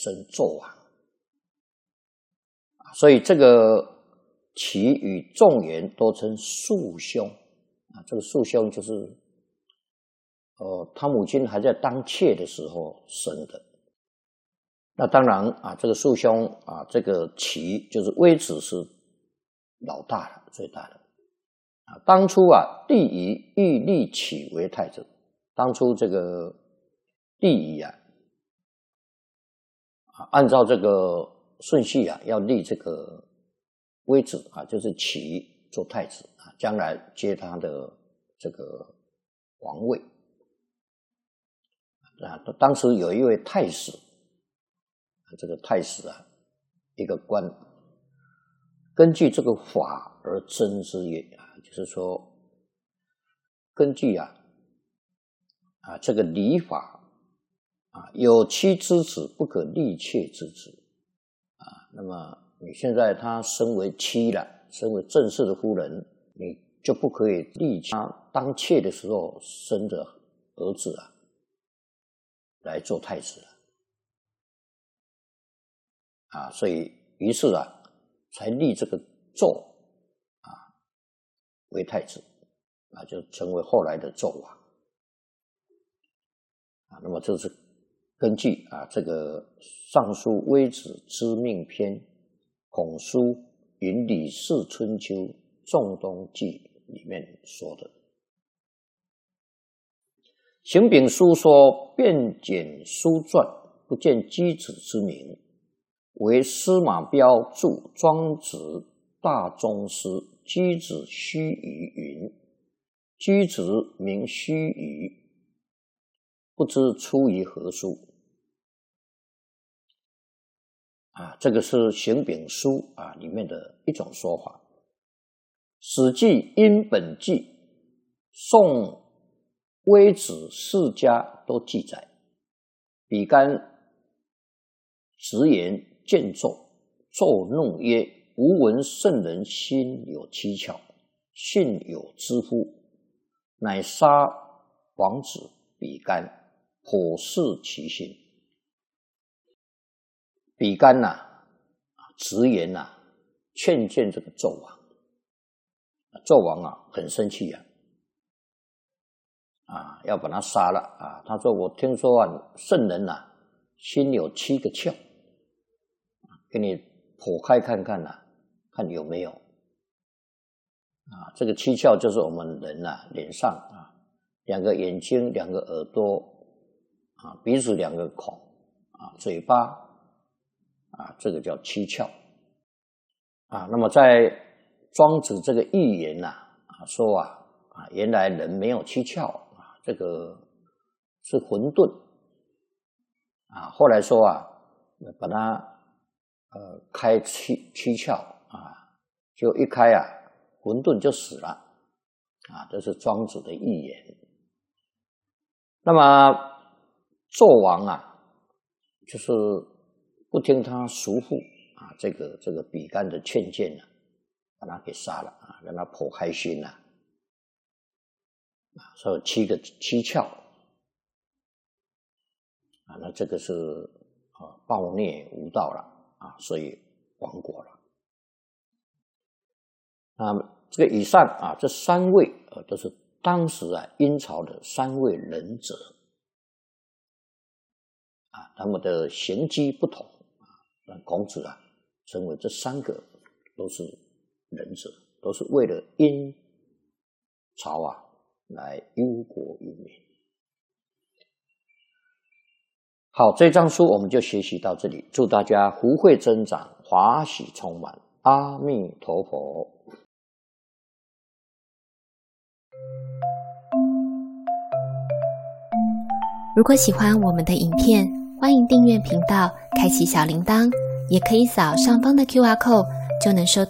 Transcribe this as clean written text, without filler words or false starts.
生纣王。所以这个其与仲元都称庶兄这个庶兄就是他母亲还在当妾的时候生的。那当然这个庶兄这个齐就是微子是老大了，最大的。当初帝乙欲立齐为太子，当初这个帝乙按照这个顺序要立这个微子就是齐做太子将来接他的这个皇位。当时有一位太史，这个太史一个官，根据这个法而征之也就是说根据这个礼法有妻之子不可立妾之子那么你现在他身为妻了，身为正式的夫人，你就不可以立他当妾的时候生的儿子来做太子了所以于是才立这个纣为太子就成为后来的纣王那么这是根据这个《尚书微子知命篇》孔书云李氏春秋仲冬纪里面说的。邢秉书说遍检书传不见箕子之名，为司马彪著《庄子大宗师》箕子须臾云：箕子名须臾，不知出于何书这个是邢秉书里面的一种说法。史记殷本纪、宋微子世家都记载，比干直言见纣，纣怒曰：吾闻圣人心有七窍，性有知乎？乃杀王子比干，剖释其心。比干直言劝谏这个纣王，纣王很生气要把他杀了他说我听说圣人心有七个窍，给你剖开看看看有没有这个七窍就是我们人脸上两个眼睛，两个耳朵鼻子，两个孔嘴巴这个叫七窍那么在庄子这个寓言说原来人没有七窍这个是混沌后来说把它开七窍就一开混沌就死了这是庄子的寓言。那么纣王就是不听他叔父这个比干的劝谏把他给杀了让他剖开心所以七窍那这个是暴虐无道了所以亡国了。这个以上这三位都是当时殷朝的三位仁者他们的行迹不同孔子称为这三个都是仁者，都是为了殷朝来忧国忧民。好，这章书我们就学习到这里，祝大家福慧增长，华喜充满，阿弥陀佛。 如果喜欢我们的影片，欢迎订阅频道，开启小铃铛，也可以扫上方的QR code，就能收